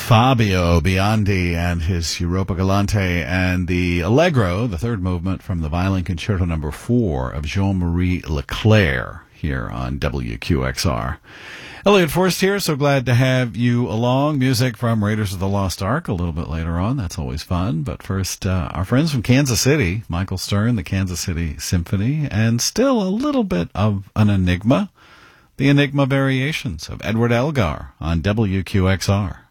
Fabio Biondi and his Europa Galante, and the Allegro, the third movement from the Violin Concerto No. 4 of Jean-Marie Leclerc here on WQXR. Elliot Forrest here, so glad to have you along. Music from Raiders of the Lost Ark a little bit later on. That's always fun. But first, our friends from Kansas City, Michael Stern, the Kansas City Symphony, and still a little bit of an enigma, the Enigma Variations of Edward Elgar on WQXR.